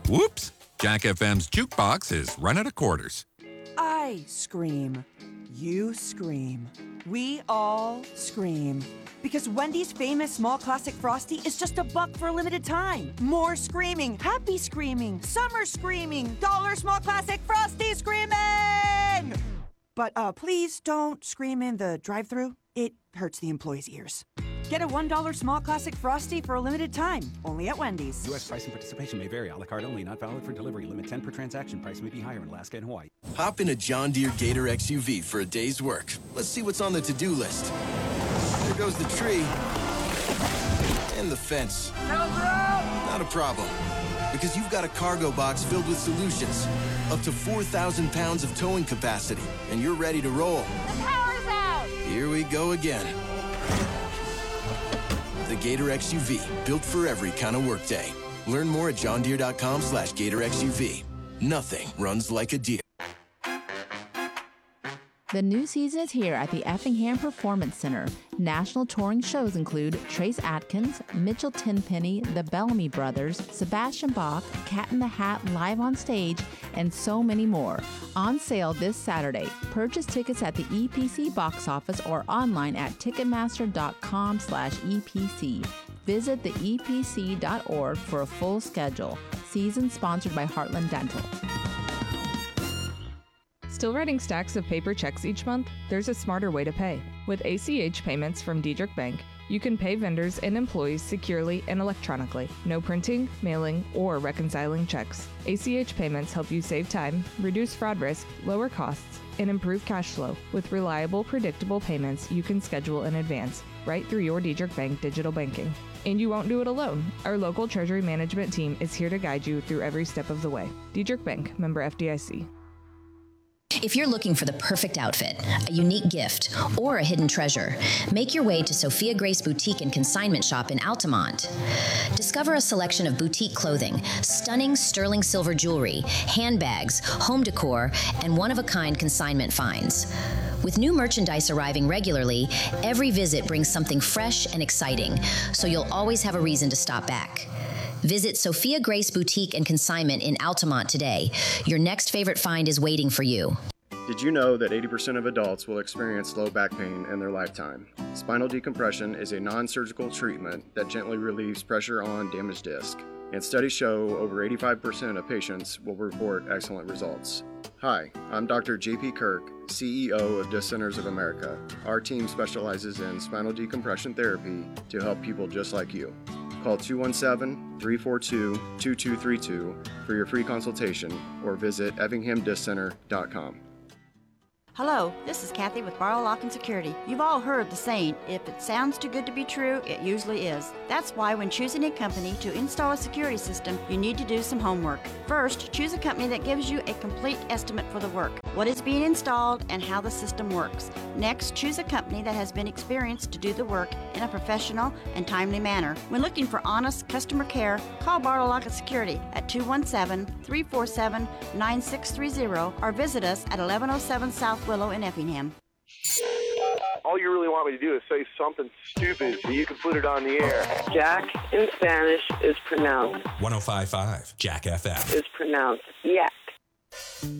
Whoops! Jack FM's jukebox is run out of quarters. I scream. You scream. We all scream. Because Wendy's famous small classic Frosty is just $1 for a limited time. More screaming, happy screaming, summer screaming, dollar small classic Frosty screaming! But please don't scream in the drive-thru. It hurts the employees' ears. Get a $1 small classic Frosty for a limited time, only at Wendy's. U.S. price and participation may vary. A la carte only, not valid for delivery. Limit 10 per transaction. Price may be higher in Alaska and Hawaii. Hop in a John Deere Gator XUV for a day's work. Let's see what's on the to-do list. There goes the tree. And the fence. Not a problem. Because you've got a cargo box filled with solutions. Up to 4,000 pounds of towing capacity. And you're ready to roll. The power's out! Here we go again. The Gator XUV, built for every kind of workday. Learn more at johndeere.com/Gator XUV. Nothing runs like a Deere. The new season is here at the Effingham Performance Center. National touring shows include Trace Atkins, Mitchell Tenpenny, the Bellamy Brothers, Sebastian Bach, Cat in the Hat live on stage, and so many more. On sale this Saturday. Purchase tickets at the EPC box office or online at ticketmaster.com/EPC. Visit the epc.org for a full schedule. Season sponsored by Heartland Dental. Still writing stacks of paper checks each month? There's a smarter way to pay. With ACH payments from Diedrich Bank, you can pay vendors and employees securely and electronically. No printing, mailing, or reconciling checks. ACH payments help you save time, reduce fraud risk, lower costs, and improve cash flow. With reliable, predictable payments you can schedule in advance, right through your Diedrich Bank digital banking. And you won't do it alone. Our local treasury management team is here to guide you through every step of the way. Diedrich Bank, member FDIC. If you're looking for the perfect outfit, a unique gift, or a hidden treasure, make your way to Sophia Grace Boutique and Consignment Shop in Altamont. Discover a selection of boutique clothing, stunning sterling silver jewelry, handbags, home decor, and one-of-a-kind consignment finds. With new merchandise arriving regularly, every visit brings something fresh and exciting, so you'll always have a reason to stop back. Visit Sophia Grace Boutique and Consignment in Altamont today. Your next favorite find is waiting for you. Did you know that 80% of adults will experience low back pain in their lifetime? Spinal decompression is a non-surgical treatment that gently relieves pressure on damaged disc. And studies show over 85% of patients will report excellent results. Hi, I'm Dr. J.P. Kirk, CEO of Disc Centers of America. Our team specializes in spinal decompression therapy to help people just like you. Call 217-342-2232 for your free consultation or visit effinghamdisccenter.com. Hello, this is Kathy with Barlow Lock and Security. You've all heard the saying, if it sounds too good to be true, it usually is. That's why when choosing a company to install a security system, you need to do some homework. First, choose a company that gives you a complete estimate for the work, what is being installed, and how the system works. Next, choose a company that has been experienced to do the work in a professional and timely manner. When looking for honest customer care, call Barlow Lock and Security at 217-347-9630 or visit us at 1107 South Willow in Effingham. All you really want me to do is say something stupid so you can put it on the air. Jack in Spanish is pronounced 105.5 Jack FM. Is pronounced yak.